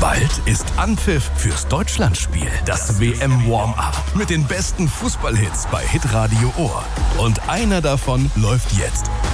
Bald ist Anpfiff fürs Deutschlandspiel. Das WM-Warm-Up mit den besten Fußballhits bei Hitradio Ohr. Und einer davon läuft jetzt.